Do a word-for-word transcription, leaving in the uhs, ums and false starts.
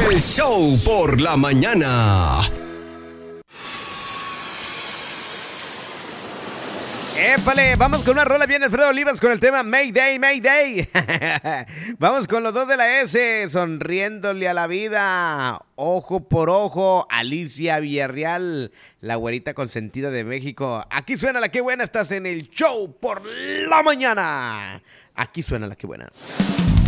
El show por la mañana. ¡Épale! Vamos con una rola bien Alfredo Olivas con el tema Mayday, Mayday. Vamos con los dos de la S, sonriéndole a la vida. Ojo por ojo, Alicia Villarreal, la güerita consentida de México. Aquí suena la que buena, estás en el show por la mañana. Aquí suena la que buena.